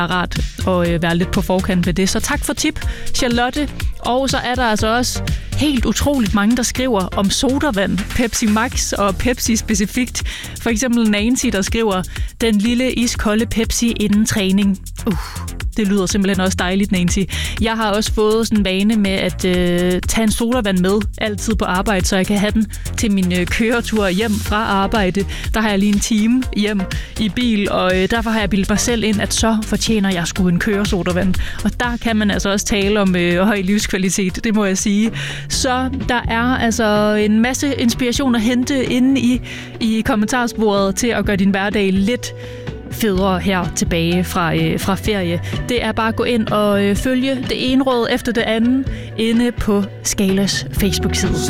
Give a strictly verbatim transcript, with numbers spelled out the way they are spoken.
rart at øh, være lidt på forkant ved det. Så tak for tip, Charlotte. Og så er der altså også helt utroligt mange, der skriver om sodavand, Pepsi Max og Pepsi specifikt. For eksempel Nancy, der skriver, den lille iskolde Pepsi inden træning. Uh, det lyder simpelthen også dejligt, Nancy. Jeg har også fået sådan en vane med at øh, tage en sodavand med altid på arbejde, så jeg kan have den til min øh, køretur hjem fra arbejde. Der har jeg lige en time hjem i bil, og øh, derfor har jeg bildet mig selv ind, at så fortjener jeg sgu en køresodavand. Og der kan man altså også tale om øh, høj livskvalitet, det må jeg sige. Så der er altså en masse inspiration at hente inde i, i kommentarsporet til at gøre din hverdag lidt federe her tilbage fra, øh, fra ferie. Det er bare at gå ind og øh, følge det ene råd efter det andet inde på Skalas Facebook-side.